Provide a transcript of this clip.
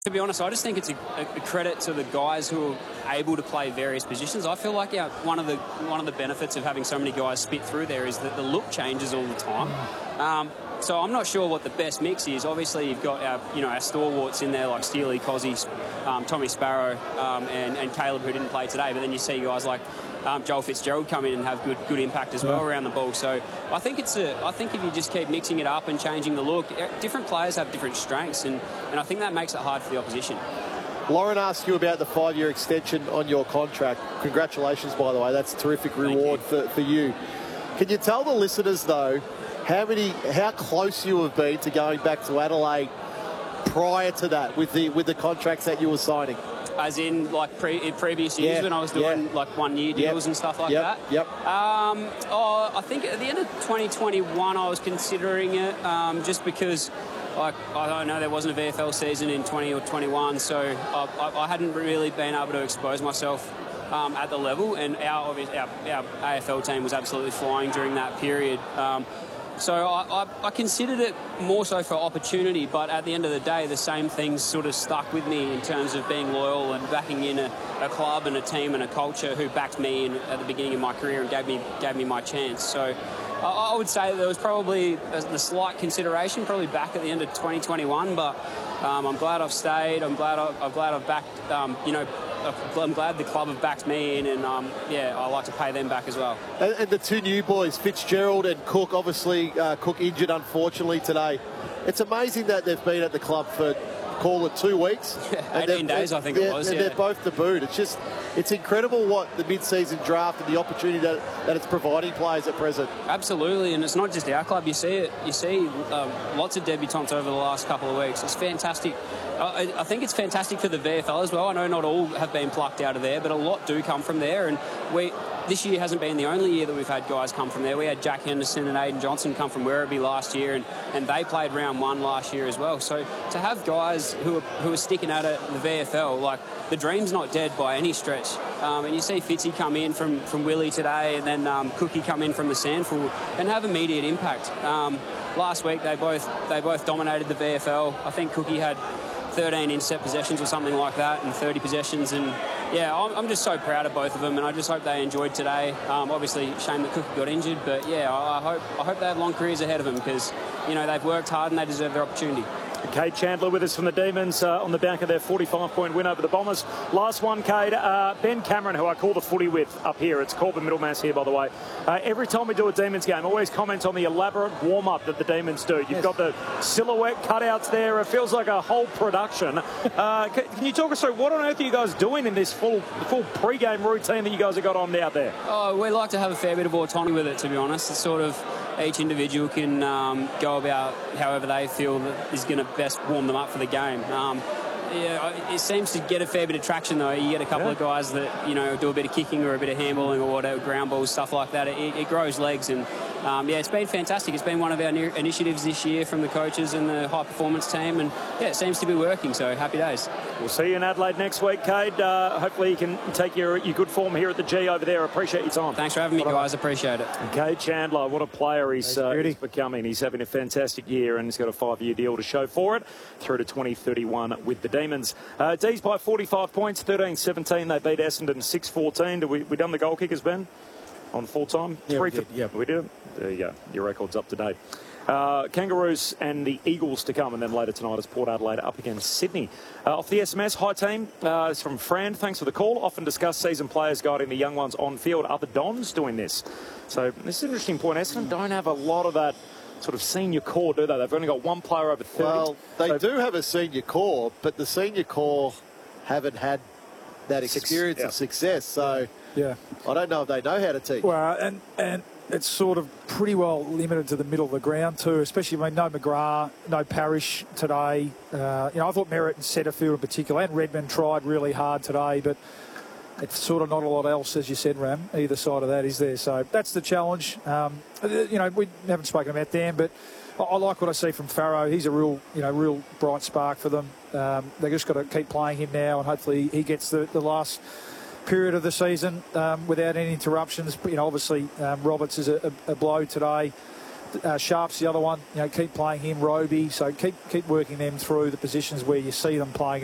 To be honest, I just think it's a credit to the guys who are able to play various positions. I feel like one of the benefits of having so many guys spit through there is that the look changes all the time. So I'm not sure what the best mix is. Obviously, you've got our stalwarts in there like Steely, Cozzy, Tommy Sparrow, and Caleb, who didn't play today. But then you see guys like Joel Fitzgerald come in and have good impact as well around the ball. So I think if you just keep mixing it up and changing the look, different players have different strengths, and I think that makes it hard for the opposition. Lauren asked you about the 5-year extension on your contract. Congratulations, by the way. That's a terrific reward for you. Can you tell the listeners, though, how close you have been to going back to Adelaide prior to that with the contracts that you were signing? As in, like, in previous years when I was doing, like, 1-year deals and stuff like that? Yep. I think at the end of 2021 I was considering it just because, like, I don't know, there wasn't a VFL season in 20 or 21, so I hadn't really been able to expose myself at the level, and our AFL team was absolutely flying during that period. So I considered it more so for opportunity, but at the end of the day, the same things sort of stuck with me in terms of being loyal and backing in a club and a team and a culture who backed me in at the beginning of my career and gave me my chance. So I would say that there was probably the slight consideration, probably back at the end of 2021, but I'm glad I've stayed. I'm glad I've backed, I'm glad the club have backed me in, and I like to pay them back as well. And the two new boys, Fitzgerald and Cook, obviously Cook injured unfortunately today. It's amazing that they've been at the club for, call it, 2 weeks. 18 days, I think it was. And they're both debuted. It's incredible what the mid-season draft and the opportunity that it's providing players at present. Absolutely, and it's not just our club. You see it. You see lots of debutants over the last couple of weeks. It's fantastic. I think it's fantastic for the VFL as well. I know not all have been plucked out of there, but a lot do come from there. And this year hasn't been the only year that we've had guys come from there. We had Jack Henderson and Aiden Johnson come from Werribee last year, and they played round 1 last year as well. So to have guys who are sticking at it in the VFL, like, the dream's not dead by any stretch. And you see Fitzy come in from Willie today, and then Cookie come in from the Sandful and have immediate impact. Last week they both dominated the VFL. I think Cookie had 13 inset possessions or something like that, and 30 possessions, and I'm just so proud of both of them, and I just hope they enjoyed today. Obviously, shame that Cookie got injured, but I hope they have long careers ahead of them, because they've worked hard and they deserve their opportunity. Cade Chandler with us from the Demons on the back of their 45-point win over the Bombers. Last one, Cade. Ben Cameron, who I call the footy with up here. It's Corbin Middlemass here, by the way. Every time we do a Demons game, always comment on the elaborate warm-up that the Demons do. You've got the silhouette cutouts there. It feels like a whole production. Can you talk us through what on earth are you guys doing in this full pre-game routine that you guys have got on out there? Oh, we like to have a fair bit of autonomy with it, to be honest. It's sort of each individual can go about however they feel that is going to best warm them up for the game. It seems to get a fair bit of traction, though. You get a couple of guys that do a bit of kicking or a bit of handballing or whatever, ground balls, stuff like that. It grows legs, and it's been fantastic. It's been one of our initiatives this year from the coaches and the high performance team, and it seems to be working. So happy days. We'll see you in Adelaide next week, Cade. Hopefully you can take your good form here at the G over there. Appreciate your time. Thanks for having me, guys. Appreciate it. Cade Chandler, what a player he's becoming. He's having a fantastic year, and he's got a 5-year deal to show for it through to 2031 with the Demons. D's by 45 points, 13-17. They beat Essendon 6-14. We done the goal kickers, Ben, on full time? Yeah, we did. Yeah. We did. There you go. Your record's up to date. Kangaroos and the Eagles to come, and then later tonight is Port Adelaide up against Sydney. Off the SMS, hi team, it's from Fran. Thanks for the call. Often discuss seasoned players guiding the young ones on field. Are the Dons doing this? So this is an interesting point. Essendon don't have a lot of that sort of senior core, do they? They've only got one player over 30. Well, they do have a senior core, but the senior core haven't had that experience of success. So I don't know if they know how to teach. Well, and it's sort of pretty well limited to the middle of the ground too, especially, no McGrath, no Parrish today. I thought Merritt and Setterfield in particular, and Redmond tried really hard today, but it's sort of not a lot else, as you said, Ram. Either side of that is there. So that's the challenge. We haven't spoken about them, but I like what I see from Farrow. He's a real bright spark for them. They've just got to keep playing him now, and hopefully he gets the last period of the season without any interruptions. Obviously Roberts is a blow today. Sharp's the other one. Keep playing him. Roby. So keep working them through the positions where you see them playing.